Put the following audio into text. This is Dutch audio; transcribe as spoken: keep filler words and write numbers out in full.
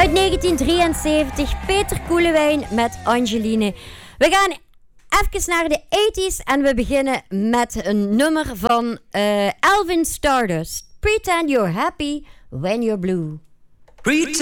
Uit negentien drieënzeventig, Peter Koelewijn met Angeline. We gaan even naar de tachtiger en we beginnen met een nummer van uh, Alvin Stardust. Pretend you're happy when you're blue. Pretend